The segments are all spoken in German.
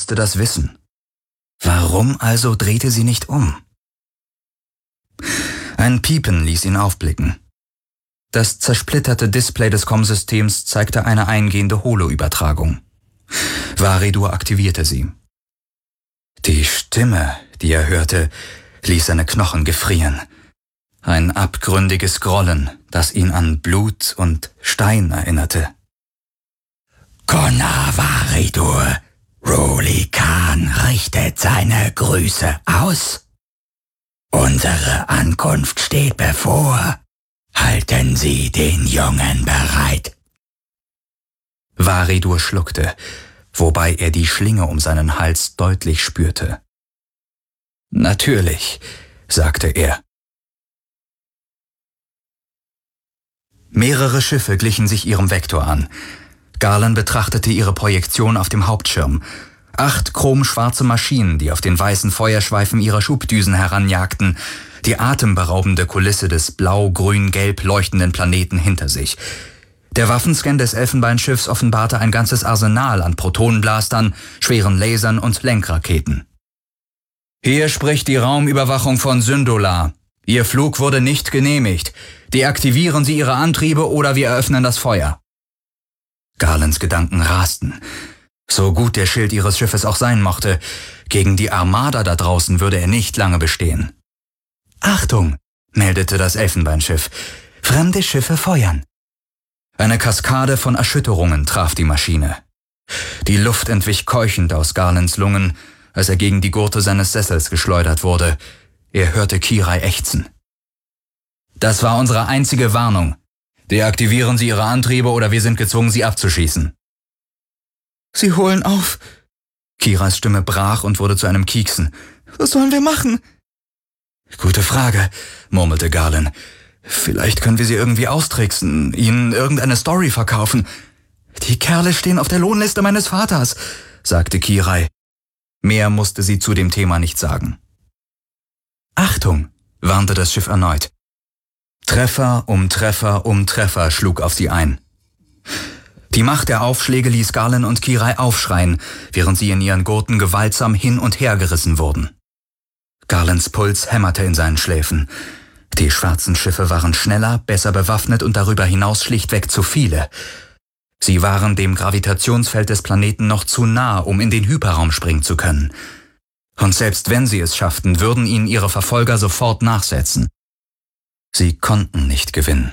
musste das wissen. Warum also drehte sie nicht um? Ein Piepen ließ ihn aufblicken. Das zersplitterte Display des Kommsystems zeigte eine eingehende Holo-Übertragung. Varidur aktivierte sie. Die Stimme, die er hörte, ließ seine Knochen gefrieren. Ein abgründiges Grollen, das ihn an Blut und Stein erinnerte. Kona Varidur, Ruli Khan richtet seine Grüße aus. Unsere Ankunft steht bevor. Halten Sie den Jungen bereit. Varidur schluckte, wobei er die Schlinge um seinen Hals deutlich spürte. »Natürlich«, sagte er. Mehrere Schiffe glichen sich ihrem Vektor an. Garland betrachtete ihre Projektion auf dem Hauptschirm. 8 chromschwarze Maschinen, die auf den weißen Feuerschweifen ihrer Schubdüsen heranjagten, die atemberaubende Kulisse des blau-grün-gelb leuchtenden Planeten hinter sich. Der Waffenscan des Elfenbeinschiffs offenbarte ein ganzes Arsenal an Protonenblastern, schweren Lasern und Lenkraketen. »Hier spricht die Raumüberwachung von Syndolar. Ihr Flug wurde nicht genehmigt. Deaktivieren Sie Ihre Antriebe oder wir eröffnen das Feuer.« Garlands Gedanken rasten. So gut der Schild ihres Schiffes auch sein mochte, gegen die Armada da draußen würde er nicht lange bestehen. »Achtung«, meldete das Elfenbeinschiff. »Fremde Schiffe feuern.« Eine Kaskade von Erschütterungen traf die Maschine. Die Luft entwich keuchend aus Garlands Lungen, als er gegen die Gurte seines Sessels geschleudert wurde. Er hörte Kirai ächzen. »Das war unsere einzige Warnung. Deaktivieren Sie Ihre Antriebe oder wir sind gezwungen, Sie abzuschießen.« »Sie holen auf.« Kirais Stimme brach und wurde zu einem Kieksen. »Was sollen wir machen?« »Gute Frage«, murmelte Garland. »Vielleicht können wir sie irgendwie austricksen, ihnen irgendeine Story verkaufen.« »Die Kerle stehen auf der Lohnliste meines Vaters«, sagte Kirai. Mehr musste sie zu dem Thema nicht sagen. »Achtung«, warnte das Schiff erneut. Treffer um Treffer um Treffer schlug auf sie ein. Die Macht der Aufschläge ließ Garland und Kirai aufschreien, während sie in ihren Gurten gewaltsam hin und her gerissen wurden. Garlands Puls hämmerte in seinen Schläfen. Die schwarzen Schiffe waren schneller, besser bewaffnet und darüber hinaus schlichtweg zu viele. Sie waren dem Gravitationsfeld des Planeten noch zu nah, um in den Hyperraum springen zu können. Und selbst wenn sie es schafften, würden ihnen ihre Verfolger sofort nachsetzen. Sie konnten nicht gewinnen.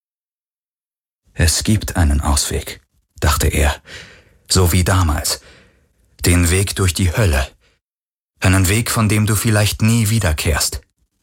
Es gibt einen Ausweg, dachte er, so wie damals. Den Weg durch die Hölle. Einen Weg, von dem du vielleicht nie wiederkehrst.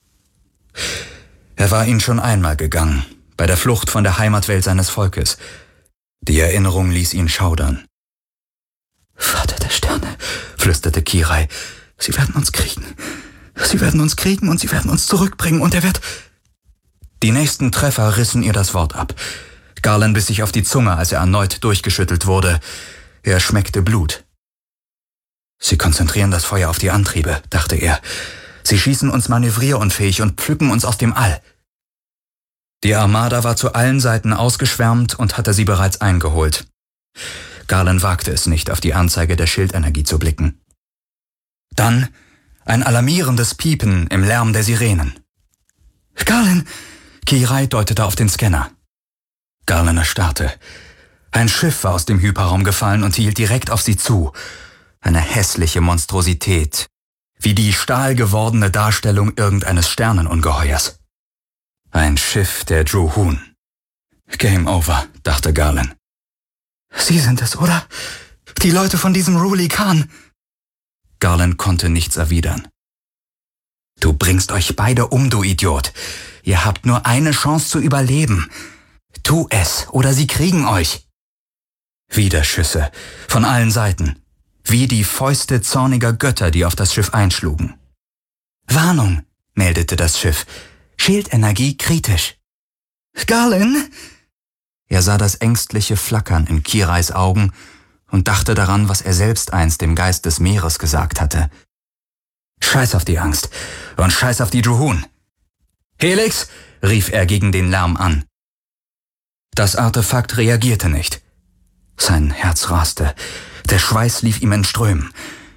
Er war ihn schon einmal gegangen, bei der Flucht von der Heimatwelt seines Volkes. Die Erinnerung ließ ihn schaudern. »Vater der Sterne«, flüsterte Kirai, »sie werden uns kriegen. Sie werden uns kriegen und sie werden uns zurückbringen und er wird...« Die nächsten Treffer rissen ihr das Wort ab. Garland biss sich auf die Zunge, als er erneut durchgeschüttelt wurde. Er schmeckte Blut. »Sie konzentrieren das Feuer auf die Antriebe«, dachte er. »Sie schießen uns manövrierunfähig und pflücken uns aus dem All.« Die Armada war zu allen Seiten ausgeschwärmt und hatte sie bereits eingeholt. Garland wagte es nicht, auf die Anzeige der Schildenergie zu blicken. Dann ein alarmierendes Piepen im Lärm der Sirenen. »Garland!« Kirai deutete auf den Scanner. Garland erstarrte. Ein Schiff war aus dem Hyperraum gefallen und hielt direkt auf sie zu. Eine hässliche Monstrosität, wie die stahlgewordene Darstellung irgendeines Sternenungeheuers. Ein Schiff der Druhun. Game over, dachte Garland. »Sie sind es, oder? Die Leute von diesem Ruli Khan.« Garland konnte nichts erwidern. »Du bringst euch beide um, du Idiot. Ihr habt nur eine Chance zu überleben. Tu es, oder sie kriegen euch.« Wieder Schüsse, von allen Seiten, wie die Fäuste zorniger Götter, die auf das Schiff einschlugen. »Warnung«, meldete das Schiff. »Schildenergie kritisch.« »Garland!« Er sah das ängstliche Flackern in Kirais Augen und dachte daran, was er selbst einst dem Geist des Meeres gesagt hatte. »Scheiß auf die Angst und scheiß auf die Druhun!« »Helix!« rief er gegen den Lärm an. Das Artefakt reagierte nicht. Sein Herz raste, der Schweiß lief ihm in Strömen.